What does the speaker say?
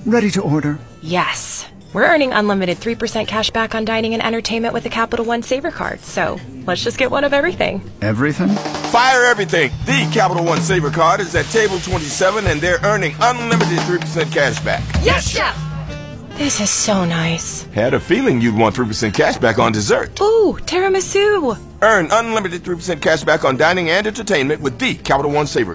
Ready to order. Yes. We're earning unlimited 3% cash back on dining and entertainment with the Capital One Saver card, so let's just get one of everything. Everything? Fire everything! The Capital One Saver card is at table 27 and they're earning unlimited 3% cash back. Yes, Chef! This is so nice. Had a feeling you'd want 3% cash back on dessert. Ooh, tiramisu! Earn unlimited 3% cash back on dining and entertainment with the Capital One Saver